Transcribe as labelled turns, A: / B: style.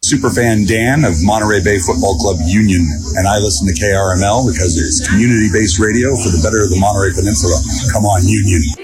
A: superfan Dan of Monterey Bay Football Club Union, and I listen to KRML because it's community-based radio for the better of the Monterey Peninsula. Come on, Union.